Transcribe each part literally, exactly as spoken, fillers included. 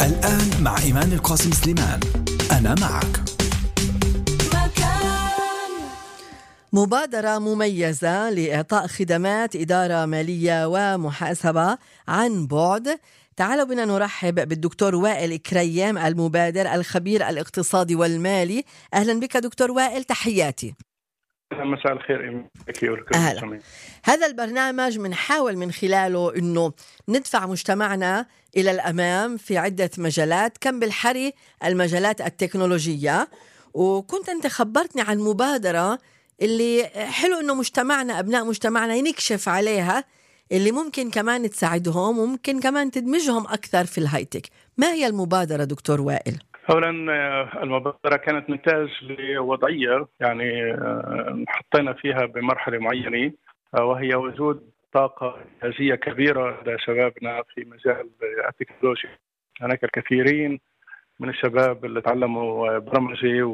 الآن مع إيمان القاسم سليمان. أنا معك. مبادرة مميزة لإعطاء خدمات إدارة مالية ومحاسبة عن بعد. تعالوا بنا نرحب بالدكتور وائل كريم، المبادر الخبير الاقتصادي والمالي. أهلا بك دكتور وائل، تحياتي. مساء الخير. أهلا. هذا البرنامج منحاول من خلاله أنه ندفع مجتمعنا إلى الأمام في عدة مجالات، كم بالحري المجالات التكنولوجية. وكنت أنت خبرتني عن مبادرة اللي حلو أنه مجتمعنا أبناء مجتمعنا ينكشف عليها، اللي ممكن كمان تساعدهم وممكن كمان تدمجهم أكثر في الهايتك. ما هي المبادرة دكتور وائل؟ أولا المبادرة كانت نتاج لوضعية يعني حطينا فيها بمرحلة معينة، وهي وجود طاقة إنتاجية كبيرة لدى شبابنا في مجال التكنولوجيا. هناك الكثيرين من الشباب اللي تعلموا برمجة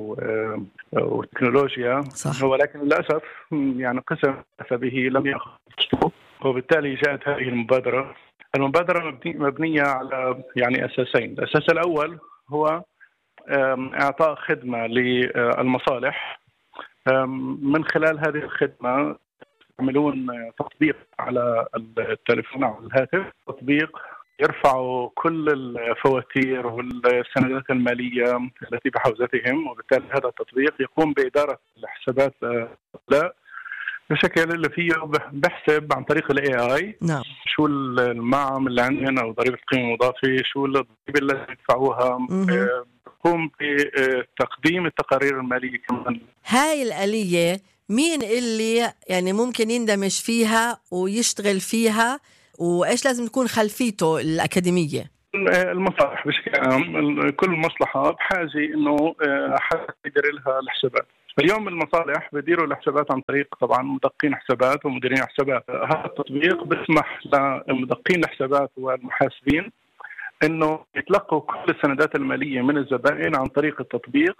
وتكنولوجيا، صح. ولكن للأسف يعني قسم به لم يأخذ، وبالتالي جاءت هذه المبادرة. المبادرة مبنية على يعني أساسين. الأساس الأول هو إعطاء خدمة للمصالح. من خلال هذه الخدمة يعملون تطبيق على التليفون أو الهاتف، تطبيق يرفعوا كل الفواتير والسندات المالية التي بحوزتهم، وبالتالي هذا التطبيق يقوم بإدارة الحسابات لا بشكل اللي فيه بحسب عن طريق الاي اي نعم. شو المعام اللي عندنا او ضريبه القيمه المضافه، شو الضريبه اللي يدفعوها، بقوم بتقديم التقارير الماليه كمان. هاي الآلية مين اللي يعني ممكن يندمج فيها ويشتغل فيها، وايش لازم تكون خلفيته الأكاديمية؟ المصالح بشكل عام، كل مصلحه بحاجه انه حد يدير لها الحسابات. اليوم المصالح بديروا الحسابات عن طريق طبعا مدقين حسابات ومديرين حسابات. هذا التطبيق بيسمح لمدقين الحسابات والمحاسبين انه يتلقوا كل السندات الماليه من الزبائن عن طريق التطبيق،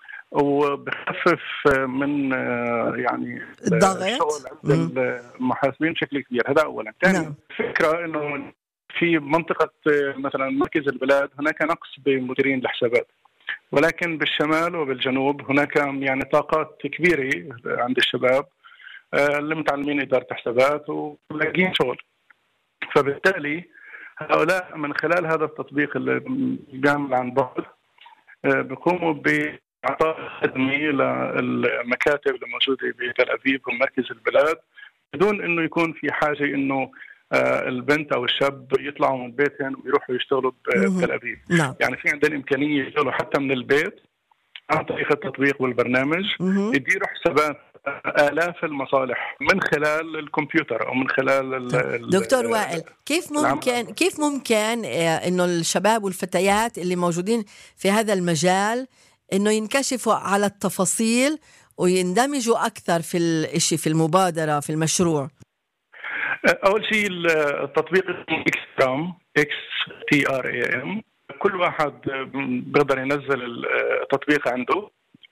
وبخفف من يعني الضغط المحاسبين بشكل كبير. هذا اولا. ثانيا نعم. الفكره انه في منطقه مثلا مركز البلاد هناك نقص بمديرين الحسابات، ولكن بالشمال وبالجنوب هناك يعني طاقات كبيرة عند الشباب اللي متعلمين إدارة حسابات ولاقين شغل. فبالتالي هؤلاء من خلال هذا التطبيق اللي بيعمل عن بعد بيقوموا بإعطاء خدمة للمكاتب الموجودة بتل أبيب ومركز البلاد، بدون إنه يكون في حاجة إنه البنت أو الشاب يطلعوا من بيتهم ويروحوا يشتغلوا بتل أبيب. نعم. يعني في عندنا إمكانية يشتغلوا حتى من البيت عن طريق التطبيق والبرنامج، يديروا حسابات آلاف المصالح من خلال الكمبيوتر أو من خلال دكتور وائل، كيف ممكن كيف ممكن إنه الشباب والفتيات اللي موجودين في هذا المجال إنه ينكشفوا على التفاصيل ويندمجوا أكثر في الإشي في المبادرة في المشروع؟ أول شيء التطبيق إكسترام إكس تي آر إي إم. كل واحد بيقدر ينزل التطبيق عنده،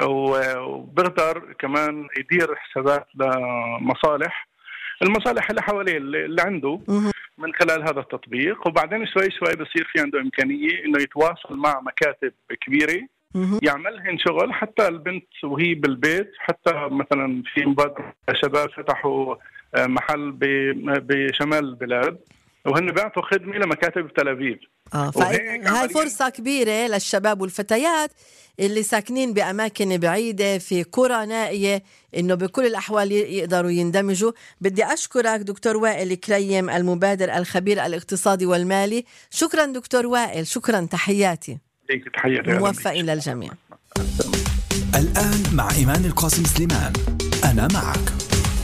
وبيقدر كمان يدير حسابات لمصالح المصالح اللي حواليه اللي عنده من خلال هذا التطبيق. وبعدين شوي شوي بصير في عنده إمكانية إنه يتواصل مع مكاتب كبيرة يعملهن شغل، حتى البنت وهي بالبيت. حتى مثلا في مبادرة شباب فتحوا محل بشمال البلاد وهن بيعطوا خدمة لمكاتب تل أبيب. آه هاي فرصة كبيرة للشباب والفتيات اللي ساكنين بأماكن بعيدة في قرى نائية إنه بكل الأحوال يقدروا يندمجوا. بدي أشكرك دكتور وائل كريم، المبادر الخبير الاقتصادي والمالي. شكرا دكتور وائل، شكرا. تحياتي. تحياتي. موفقين للجميع. الآن مع إيمان القاسم سليمان. أنا معك.